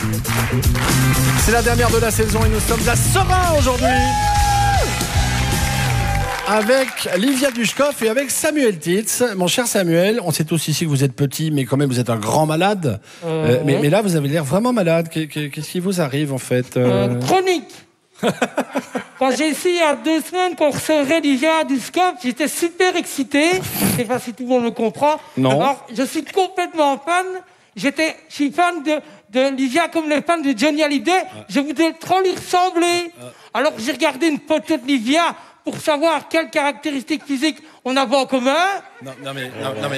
C'est la dernière de la saison et nous sommes à Serein aujourd'hui. Avec Livia Dushkov et avec Samuel Titz. Mon cher Samuel, on sait tous ici que vous êtes petit, mais quand même vous êtes un grand malade. Mais là, vous avez l'air vraiment malade. Qu'est-ce qui vous arrive en fait Chronique. Quand j'ai essayé il y a 2 semaines qu'on recevrait Livia Dushkov, j'étais super excité. Je sais pas si tout le monde me comprend. Non. Alors, je suis complètement fan. Je suis fan de Livia comme les fans de Johnny Hallyday. Je voudrais trop lui ressembler. Alors, j'ai regardé une photo de Livia pour savoir quelles caractéristiques physiques on avait en commun. Non mais.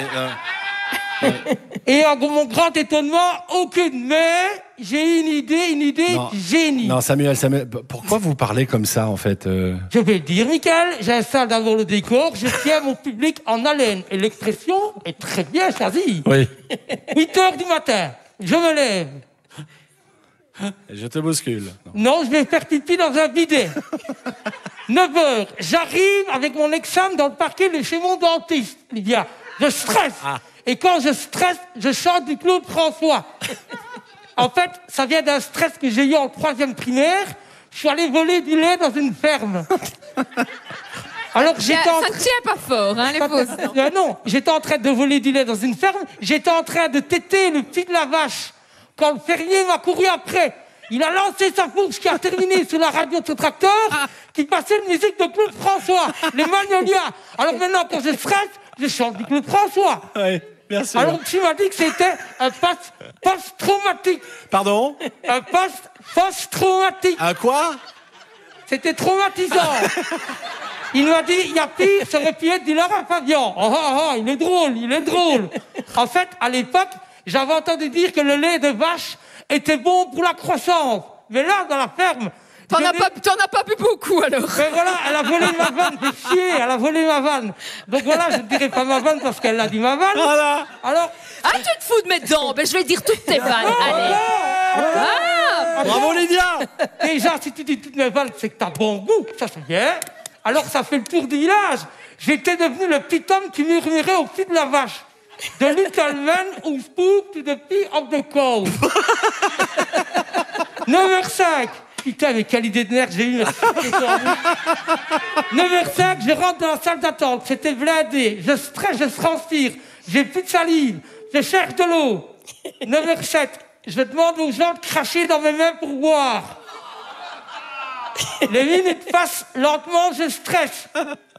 Et à mon grand étonnement, aucune. Mais j'ai une idée Non. génie. Non, Samuel, pourquoi vous parlez comme ça en fait Je vais le dire, Michael, j'installe d'abord le décor, je tiens mon public en haleine. Et l'expression est très bien choisie. Oui. 8h du matin, je me lève. Je te bouscule. Non, je vais faire pipi dans un bidet. 9h, j'arrive avec mon examen dans le parquet de chez mon dentiste, Lydia. Je stresse. Et quand je stresse, je chante du Claude François. En fait, ça vient d'un stress que j'ai eu en 3e primaire. Je suis allé voler du lait dans une ferme. Alors j'étais Ça ne tient pas fort, hein, les fausses. Non, j'étais en train de voler du lait dans une ferme. J'étais en train de téter le pied de la vache. Quand le fermier m'a couru après, il a lancé sa fourche qui a terminé sur la radio de ce tracteur qui passait une musique de Claude François, les Magnolias. Alors maintenant, quand je stresse, je chante du Claude François. Oui, merci. Alors tu m'as dit que c'était un post-traumatique. Pardon? Un post-traumatique. Un quoi? C'était traumatisant. Il m'a dit, il y a pire, ça aurait pu être du Laurent Fabian. Il est drôle. En fait, à l'époque, j'avais entendu dire que le lait de vache était bon pour la croissance. Mais là, dans la ferme... T'en as pas bu beaucoup, alors. Mais voilà, elle a volé ma vanne, c'est chier, elle a volé ma vanne. Donc voilà, je ne dirai pas ma vanne parce qu'elle a dit ma vanne. Voilà. Alors... Ah, tu te fous de mes dents. Ben, je vais dire toutes tes vannes. Allez. Bravo Lydia. Déjà, si tu dis toutes mes vannes, c'est que t'as bon goût. Ça, c'est bien. Alors, ça fait le tour du village. J'étais devenu le petit homme qui murmurait au pied de la vache. The little man who spoke to the pee of the cow. 9h05. Putain, mais quelle idée de merde j'ai eu. 9h05, je rentre dans la salle d'attente. C'était blindé. Je stresse, je transpire. J'ai plus de salive. Je cherche de l'eau. 9h07. Je demande aux gens de cracher dans mes mains pour boire. Les minutes passent lentement, je stresse.